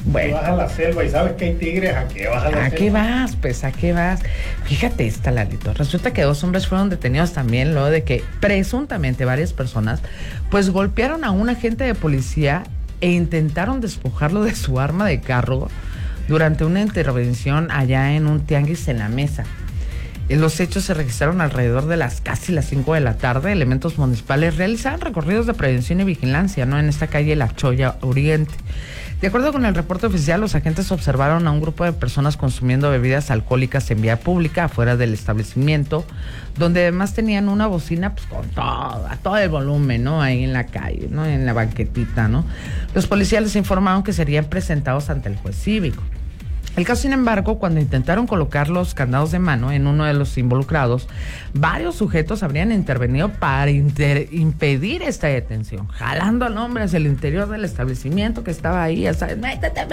Bueno. Vas a la selva y sabes que hay tigres, ¿a qué vas a la selva? ¿A qué vas? Pues, ¿a qué vas? Fíjate esta, Lalito. Resulta que 2 hombres fueron detenidos también luego de que presuntamente varias personas pues golpearon a un agente de policía e intentaron despojarlo de su arma de cargo durante una intervención allá en un tianguis en La Mesa. Los hechos se registraron alrededor de casi las 5 de la tarde. Elementos municipales realizaban recorridos de prevención y vigilancia, ¿no?, en esta calle La Cholla Oriente. De acuerdo con el reporte oficial, los agentes observaron a un grupo de personas consumiendo bebidas alcohólicas en vía pública afuera del establecimiento, donde además tenían una bocina pues con a todo el volumen, ¿no?, ahí en la calle, ¿no?, en la banquetita, ¿no? Los policías les informaron que serían presentados ante el juez cívico. El caso, sin embargo, cuando intentaron colocar los candados de mano en uno de los involucrados, varios sujetos habrían intervenido para impedir esta detención, jalando al hombre hacia el interior del establecimiento que estaba ahí, ya sabes, métete,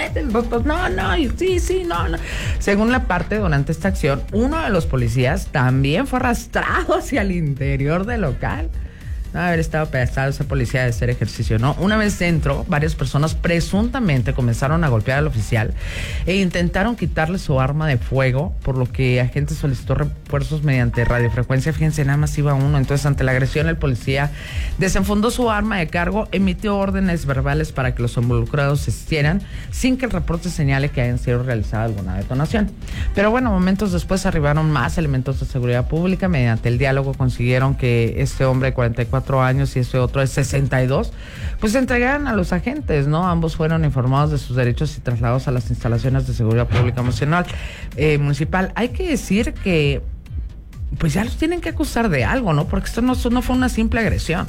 no, sí, no. Según la parte, durante esta acción, uno de los policías también fue arrastrado hacia el interior del local. No haber estado pedazado ese policía de hacer ejercicio, ¿no? Una vez dentro, varias personas presuntamente comenzaron a golpear al oficial e intentaron quitarle su arma de fuego, por lo que agentes solicitó refuerzos mediante radiofrecuencia. Fíjense, nada más iba uno. Entonces, ante la agresión, el policía desenfundó su arma de cargo, emitió órdenes verbales para que los involucrados se hicieran, sin que el reporte señale que hayan sido realizada alguna detonación. Pero bueno, momentos después arribaron más elementos de seguridad pública. Mediante el diálogo consiguieron que este hombre de 44 años y este otro de 62, pues se entregaron a los agentes, ¿no? Ambos fueron informados de sus derechos y trasladados a las instalaciones de seguridad pública municipal. Hay que decir que pues ya los tienen que acusar de algo, ¿no? Porque esto no fue una simple agresión.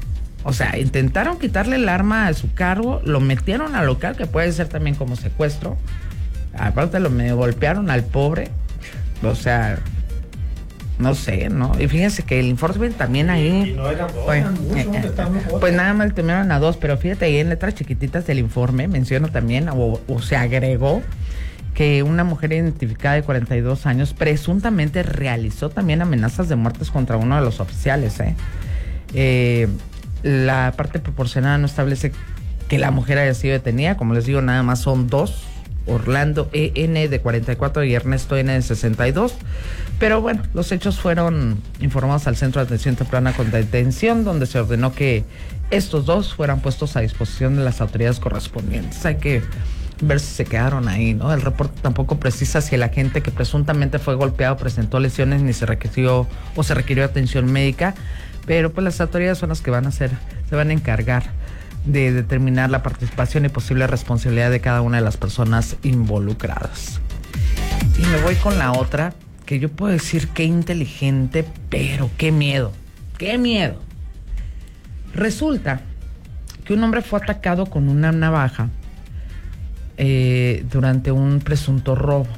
O sea, intentaron quitarle el arma a su cargo, lo metieron al local, que puede ser también como secuestro. Aparte lo medio golpearon al pobre. O sea, no sé, ¿no? Y fíjense que el informe también ahí... Y no eran 2, eran muchos, pues nada más terminaron a 2, pero fíjate ahí en letras chiquititas del informe, menciona también, o se agregó, que una mujer identificada de 42 años presuntamente realizó también amenazas de muertes contra uno de los oficiales, la parte proporcionada no establece que la mujer haya sido detenida. Como les digo, nada más son 2, Orlando E.N. de 44 y Ernesto N. de 62. Pero bueno, los hechos fueron informados al Centro de Atención Temprana con Detención, donde se ordenó que estos 2 fueran puestos a disposición de las autoridades correspondientes. Hay que ver si se quedaron ahí, ¿no? El reporte tampoco precisa si el agente que presuntamente fue golpeado presentó lesiones ni se requirió atención médica, pero pues las autoridades son las que se van a encargar de determinar la participación y posible responsabilidad de cada una de las personas involucradas. Y me voy con la otra, que yo puedo decir qué inteligente, pero qué miedo. Resulta que un hombre fue atacado con una navaja durante un presunto robo.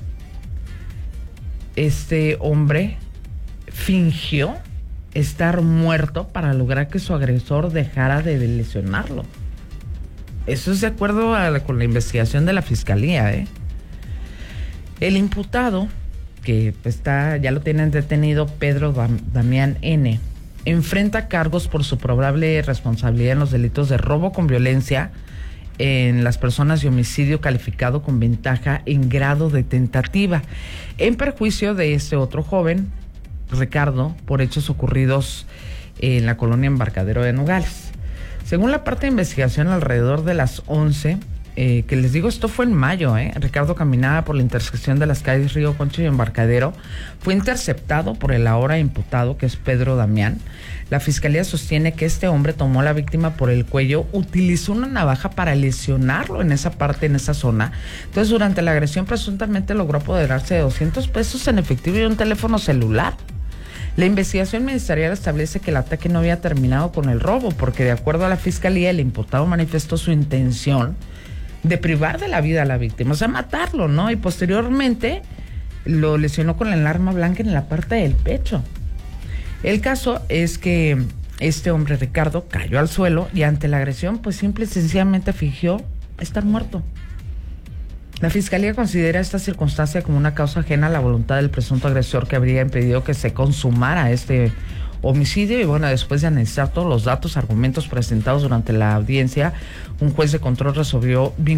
Este hombre fingió estar muerto para lograr que su agresor dejara de lesionarlo. Eso es de acuerdo con la investigación de la fiscalía, El imputado, que ya lo tienen detenido, Pedro Damián N., enfrenta cargos por su probable responsabilidad en los delitos de robo con violencia en las personas y homicidio calificado con ventaja en grado de tentativa, en perjuicio de este otro joven, Ricardo, por hechos ocurridos en la colonia Embarcadero de Nogales. Según la parte de investigación, alrededor de las 11, que les digo, esto fue en mayo, Ricardo caminaba por la intersección de las calles Río Concho y Embarcadero, fue interceptado por el ahora imputado, que es Pedro Damián. La fiscalía sostiene que este hombre tomó a la víctima por el cuello, utilizó una navaja para lesionarlo en esa parte, en esa zona. Entonces, durante la agresión, presuntamente logró apoderarse de 200 pesos en efectivo y un teléfono celular. La investigación ministerial establece que el ataque no había terminado con el robo, porque de acuerdo a la fiscalía, el imputado manifestó su intención de privar de la vida a la víctima, o sea, matarlo, ¿no? Y posteriormente lo lesionó con el arma blanca en la parte del pecho. El caso es que este hombre, Ricardo, cayó al suelo y ante la agresión, pues simple y sencillamente fingió estar muerto. La fiscalía considera esta circunstancia como una causa ajena a la voluntad del presunto agresor, que habría impedido que se consumara este homicidio. Y bueno, después de analizar todos los datos, argumentos presentados durante la audiencia, un juez de control resolvió